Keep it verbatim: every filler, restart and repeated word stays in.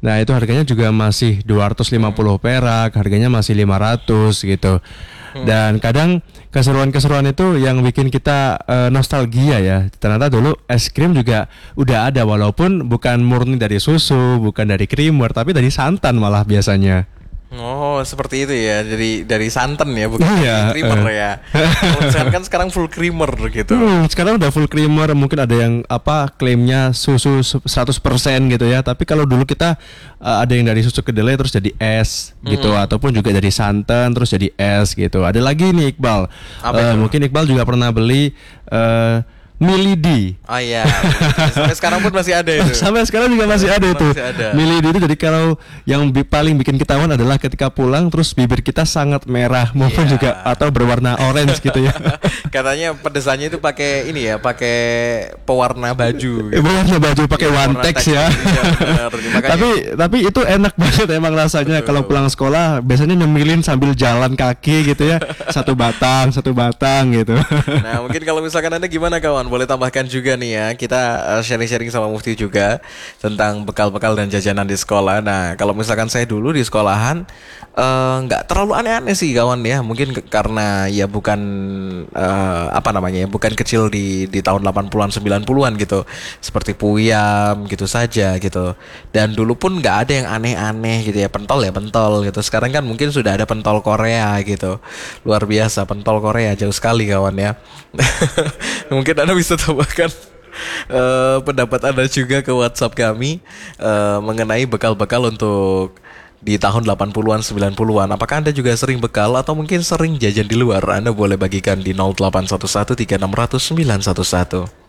Nah itu harganya juga masih dua ratus lima puluh perak, harganya masih lima ratus gitu. Dan kadang keseruan-keseruan itu yang bikin kita uh, nostalgia ya. Ternyata dulu es krim juga udah ada, walaupun bukan murni dari susu, bukan dari creamer, tapi dari santan malah biasanya. Oh, seperti itu ya. Dari dari santan ya, bukan Iya, dari creamer eh. ya. Kalau misalkan kan sekarang full creamer gitu. Hmm, sekarang udah full creamer, mungkin ada yang apa klaimnya susu seratus persen gitu ya. Tapi kalau dulu kita uh, ada yang dari susu kedelai terus jadi es gitu, Mm-mm. ataupun juga dari santan terus jadi es gitu. Ada lagi nih Iqbal. Apa Uh, itu? mungkin Iqbal juga pernah beli uh, Milidi. Oh iya. Sampai sekarang pun masih ada itu. Sampai sekarang juga masih ada itu. Masih ada. Milidi itu jadi kalau yang bi- paling bikin ketahuan adalah ketika pulang terus bibir kita sangat merah maupun Iya. juga atau berwarna orange gitu ya. Katanya pedesannya itu pakai ini ya, pakai pewarna baju Eh, gitu. Warna baju pakai Iya, one warna text teks. ya. Iya, benar. Makanya- tapi tapi itu enak banget emang rasanya Betul. kalau pulang sekolah biasanya nyemilin sambil jalan kaki gitu ya. Satu batang, satu batang gitu. Nah, mungkin kalau misalkan Anda gimana kawan, boleh tambahkan juga nih ya. Kita uh, sharing-sharing sama Mufti juga tentang bekal-bekal dan jajanan di sekolah. Nah, kalau misalkan saya dulu di sekolahan eh, nggak terlalu aneh-aneh sih kawan ya. Mungkin ke- karena ya bukan eh, apa namanya ya, bukan kecil di di tahun delapan puluhan sembilan puluhan gitu. Seperti puyam gitu saja gitu. Dan dulu pun nggak ada yang aneh-aneh gitu ya. Pentol ya pentol gitu. Sekarang kan mungkin sudah ada pentol Korea gitu. Luar biasa, pentol Korea jauh sekali kawan ya. Mungkin Anda bisa tambahkan eh, pendapat Anda juga ke WhatsApp kami eh, mengenai bekal-bekal untuk di tahun delapan puluhan sembilan puluhan. Apakah Anda juga sering bekal atau mungkin sering jajan di luar? Anda boleh bagikan di nol delapan satu satu tiga enam nol nol sembilan satu satu.